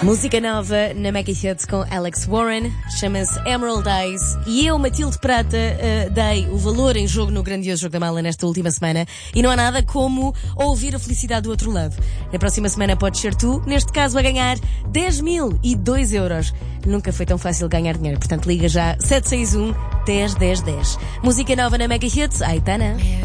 Música nova na Mega Hits com Alex Warren, chama-se Emerald Eyes, e eu, Matilde Prata, dei o valor em jogo no grandioso Jogo da Mala nesta última semana, e não há nada como ouvir a felicidade do outro lado. Na próxima semana podes ser tu, neste caso a ganhar 10.002 euros. Nunca foi tão fácil ganhar dinheiro, portanto liga já 761 10 10 10. Música nova na Mega Hits, Aitana.